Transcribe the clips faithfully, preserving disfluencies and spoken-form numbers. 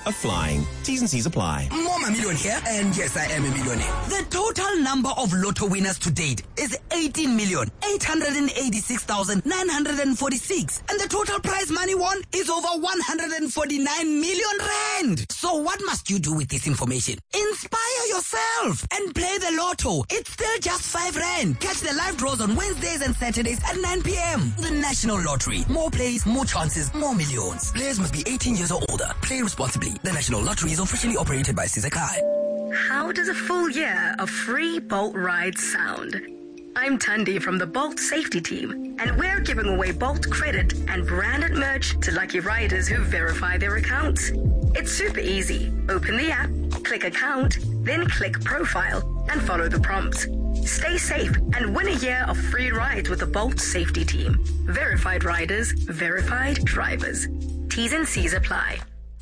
are flying. T's and C's apply. Mama Million here, and yes, I am a millionaire. The total number of lotto winners to date is eighteen million, eight hundred eighty-six thousand, nine hundred forty-six. And the total prize money won is over one hundred forty-nine million rand. So what must you do with this information? Inspire yourself and play the lotto. It's still just five rand. Catch the live draws on Wednesdays and Saturdays at nine p.m. The National Lottery. More plays, more chances, more millions. Players must be eighteen years or older. Play responsibly. The National Lottery is officially operated by Sizakai. How does a full year of free Bolt rides sound? I'm Tundi from the Bolt safety team, and we're giving away Bolt credit and branded merch to lucky riders who verify their accounts. It's super easy. Open the app, click account, then click profile, and follow the prompts. Stay safe and win a year of free rides with the Bolt safety team. Verified riders, verified drivers. T's and C's apply.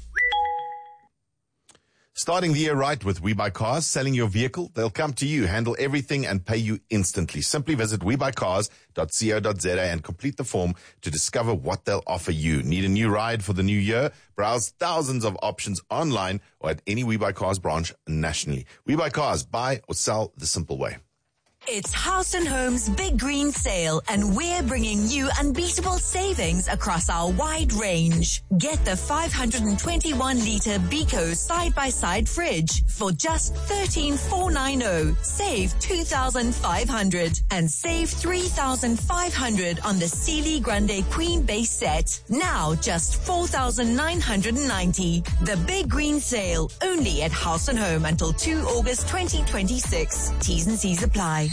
Starting the year right with WeBuyCars, selling your vehicle. They'll come to you, handle everything, and pay you instantly. Simply visit we buy cars dot co dot za and complete the form to discover what they'll offer you. Need a new ride for the new year? Browse thousands of options online or at any WeBuyCars branch nationally. WeBuyCars, buy or sell the simple way. It's House and Home's Big Green Sale, and we're bringing you unbeatable savings across our wide range. Get the five hundred twenty-one litre Beko side-by-side fridge for just thirteen thousand four hundred ninety. Save two thousand five hundred dollars and save three thousand five hundred dollars on the Sealy Grande Queen base set. Now just four thousand nine hundred ninety. The Big Green Sale, only at House and Home until the second of August twenty twenty-six. T's and C's apply.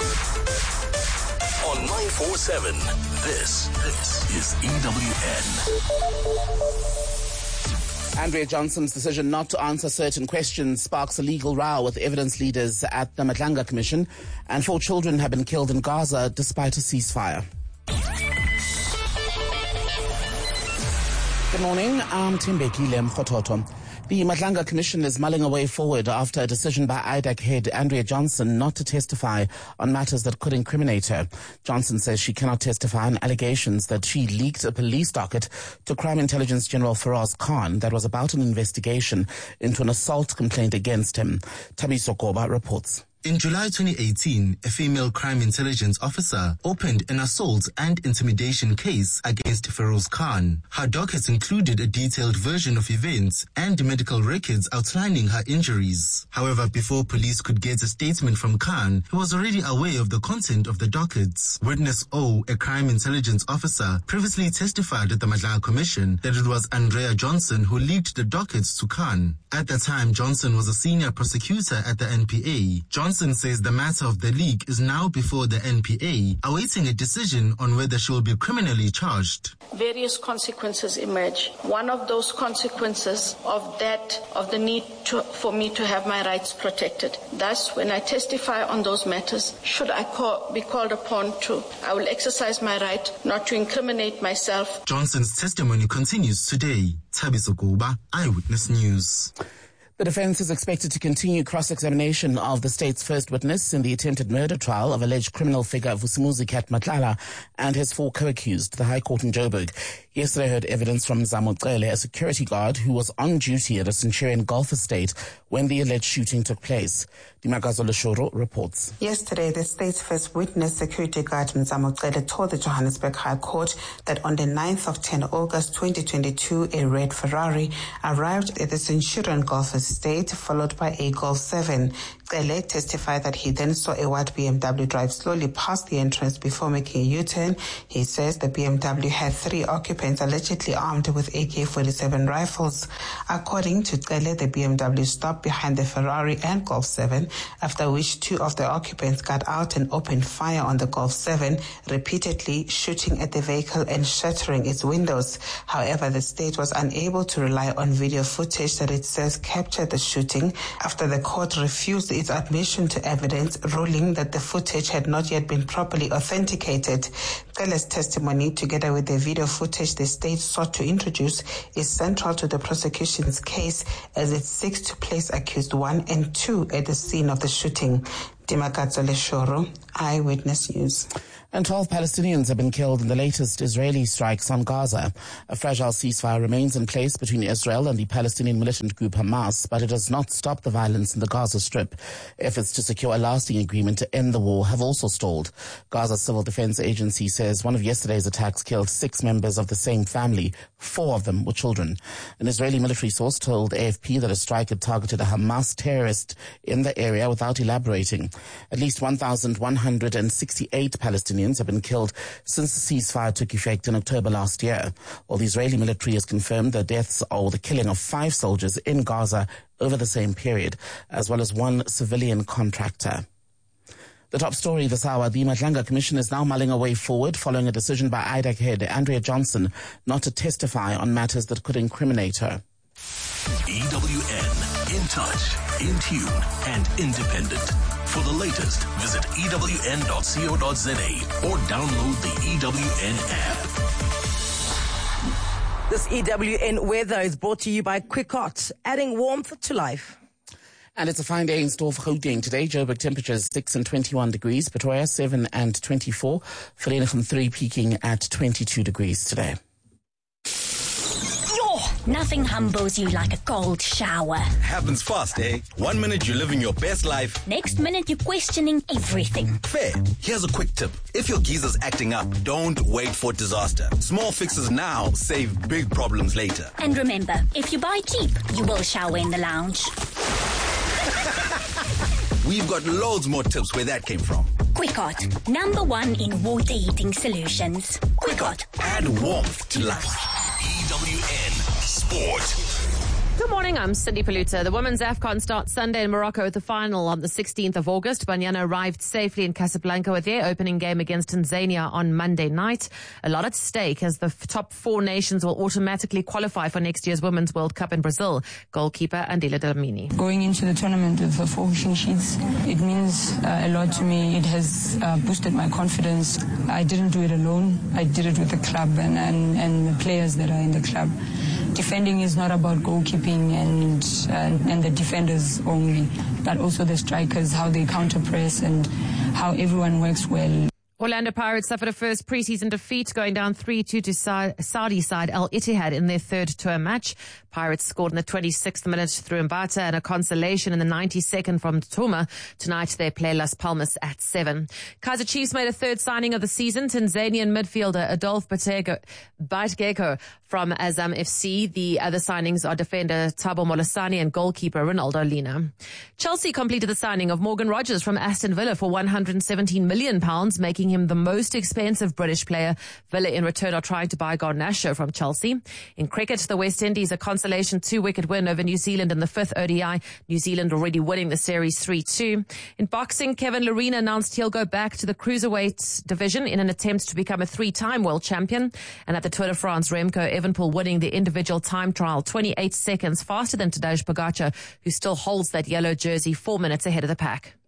On nine forty-seven, this, this is E W N. Andrea Johnson's decision not to answer certain questions sparks a legal row with evidence leaders at the Madlanga Commission, and four children have been killed in Gaza despite a ceasefire. Good morning, I'm Timbekile Mkhototo. The Madlanga Commission is mulling a way forward after a decision by I D A C head Andrea Johnson not to testify on matters that could incriminate her. Johnson says she cannot testify on allegations that she leaked a police docket to Crime Intelligence General Feroz Khan that was about an investigation into an assault complaint against him. Thabiso Goba reports. In July twenty eighteen, a female crime intelligence officer opened an assault and intimidation case against Feroz Khan. Her dockets included a detailed version of events and medical records outlining her injuries. However, before police could get a statement from Khan, he was already aware of the content of the dockets. Witness O, a crime intelligence officer, previously testified at the Madlanga Commission that it was Andrea Johnson who leaked the dockets to Khan. At the time, Johnson was a senior prosecutor at the N P A. Johnson Johnson says the matter of the leak is now before the N P A, awaiting a decision on whether she will be criminally charged. Various consequences emerge. One of those consequences of that, of the need to, for me to have my rights protected. Thus, when I testify on those matters, should I call, be called upon to, I will exercise my right not to incriminate myself. Johnson's testimony continues today. Thabiso Goba, Eyewitness News. The defense is expected to continue cross-examination of the state's first witness in the attempted murder trial of alleged criminal figure Vusimuzi Kat Matlala and his four co-accused, the High Court in Joburg. Yesterday heard evidence from Zamoxele, a security guard who was on duty at a Centurion Golf estate when the alleged shooting took place. Dimakazo Leshoro reports. Yesterday, the state's first witness, security guard Zamoxele, told the Johannesburg High Court that on the ninth of August twenty twenty-two, a red Ferrari arrived at the Centurion Golf estate, followed by a Golf seven. Cele testified that he then saw a white B M W drive slowly past the entrance before making a U-turn. He says the B M W had three occupants allegedly armed with A K forty-seven rifles. According to Cele, the B M W stopped behind the Ferrari and Golf seven, after which two of the occupants got out and opened fire on the Golf seven, repeatedly shooting at the vehicle and shattering its windows. However, the state was unable to rely on video footage that it says captured the shooting after the court refused its admission to evidence, ruling that the footage had not yet been properly authenticated. Cele's testimony, together with the video footage the state sought to introduce, is central to the prosecution's case as it seeks to place accused one and two at the scene of the shooting. Dimakatso Leshoro, Eyewitness News. And twelve Palestinians have been killed in the latest Israeli strikes on Gaza. A fragile ceasefire remains in place between Israel and the Palestinian militant group Hamas, but it does not stop the violence in the Gaza Strip. Efforts to secure a lasting agreement to end the war have also stalled. Gaza Civil Defense Agency says one of yesterday's attacks killed six members of the same family. Four of them were children. An Israeli military source told A F P that a strike had targeted a Hamas terrorist in the area without elaborating. At least one thousand one hundred sixty-eight Palestinians have been killed since the ceasefire took effect in October last year. While the Israeli military has confirmed the deaths or the killing of five soldiers in Gaza over the same period, as well as one civilian contractor. The top story this hour, the Madlanga Commission is now mulling a way forward following a decision by I D A C head Andrea Johnson not to testify on matters that could incriminate her. E W N, in touch, in tune, and independent. For the latest, visit E W N dot co dot za or download the E W N app. This E W N weather is brought to you by Quickot, adding warmth to life. And it's a fine day in store for Gauteng today. Joburg temperatures six and twenty-one degrees, Pretoria seven and twenty-four, Vereeniging three peaking at twenty-two degrees today. Nothing humbles you like a cold shower. Happens fast, eh? One minute you're living your best life. Next minute you're questioning everything. Fair. Here's a quick tip. If your geezer's acting up, don't wait for disaster. Small fixes now save big problems later. And remember, if you buy cheap, you will shower in the lounge. We've got loads more tips where that came from. Quickot, number one in water heating solutions. Quickot, add warmth to life. E W N Sport. Good morning, I'm Cindy Paluta. The women's AFCON starts Sunday in Morocco with the final on the sixteenth of August. Banyana arrived safely in Casablanca with their opening game against Tanzania on Monday night. A lot at stake as the f- top four nations will automatically qualify for next year's Women's World Cup in Brazil. Goalkeeper Andile Dlamini. Going into the tournament with the four clean sheets, it means uh, a lot to me. It has uh, boosted my confidence. I didn't do it alone. I did it with the club and, and, and the players that are in the club. Defending is not about goalkeeping and, and and the defenders only, but also the strikers, how they counter press and how everyone works well. Orlando Pirates suffered a first preseason defeat, going down three two to Saudi side Al Ittihad in their third tour match. Pirates scored in the twenty-sixth minute through Mbata and a consolation in the ninety-second from Tuma. Tonight they play Las Palmas at seven. Kaizer Chiefs made a third signing of the season. Tanzanian midfielder Adolf Baitgeko from Azam F C. The other signings are defender Thabo Molasani and goalkeeper Ronaldo Lina. Chelsea completed the signing of Morgan Rogers from Aston Villa for one hundred seventeen million pounds, making him the most expensive British player. Villa in return are trying to buy Garnacho from Chelsea. In cricket, the West Indies a consolation two-wicket win over New Zealand in the fifth O D I. New Zealand already winning the series three two. In boxing, Kevin Lerena announced he'll go back to the cruiserweight division in an attempt to become a three-time world champion. And at the Tour de France, Remco Evenepoel winning the individual time trial twenty-eight seconds faster than Tadej Pogacar, who still holds that yellow jersey four minutes ahead of the pack.